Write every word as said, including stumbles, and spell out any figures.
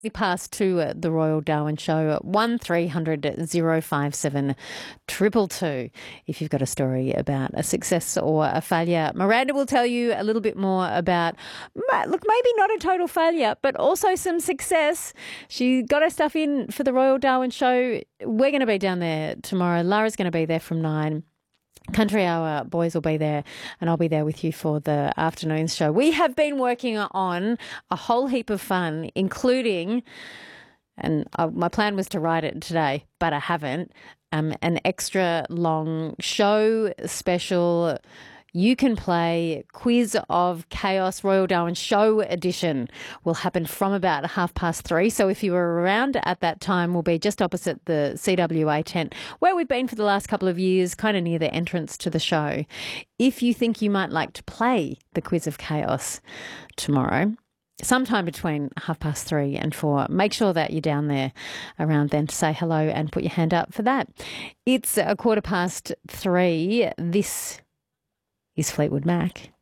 We pass to uh, the Royal Darwin Show at one three hundred oh five seven two two two if you've got a story about a success or a failure. Miranda will tell you a little bit more about, look, maybe not a total failure, but also some success. She got her stuff in for the Royal Darwin Show. We're going to be down there tomorrow. Lara's going to be there from nine. Country Hour boys will be there, and I'll be there with you for the afternoon show. We have been working on a whole heap of fun, including, and I, my plan was to write it today, but I haven't, um, an extra long show special. You can play Quiz of Chaos Royal Darwin Show edition will happen from about half past three. So if you were around at that time, we'll be just opposite the C W A tent where we've been for the last couple of years, kind of near the entrance to the show. If you think you might like to play the Quiz of Chaos tomorrow, sometime between half past three and four, make sure that you're down there around then to say hello and put your hand up for that. It's a quarter past three. This is Fleetwood Mac.